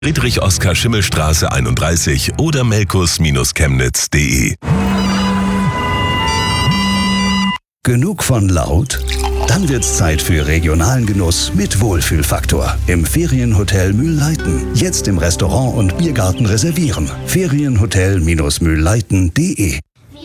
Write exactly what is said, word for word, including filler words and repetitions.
Friedrich-Oskar-Schimmelstraße einunddreißig oder melkus Chemnitz punkt de. Genug von laut? Dann wird's Zeit für regionalen Genuss mit Wohlfühlfaktor im Ferienhotel Mühlleiten. Jetzt im Restaurant und Biergarten reservieren. Ferienhotel Mühlleiten punkt de